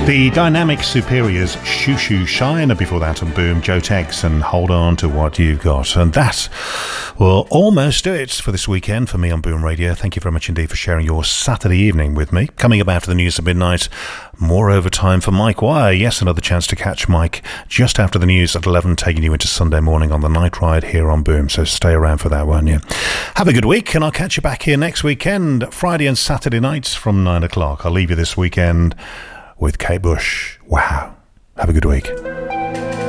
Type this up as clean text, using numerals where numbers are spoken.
The Dynamic Superiors, Shoo Shoo Shine, and before that on Boom, Joe Tex and Hold On To What You've Got. And that will almost do it for this weekend for me on Boom Radio. Thank you very much indeed for sharing your Saturday evening with me. Coming up after the news at midnight, more overtime for Mike Wire. Yes, another chance to catch Mike just after the news at 11, taking you into Sunday morning on the night ride here on Boom. So stay around for that, won't you? Have a good week, and I'll catch you back here next weekend, Friday and Saturday nights from 9 o'clock. I'll leave you this weekend with Kate Bush. Wow. Have a good week.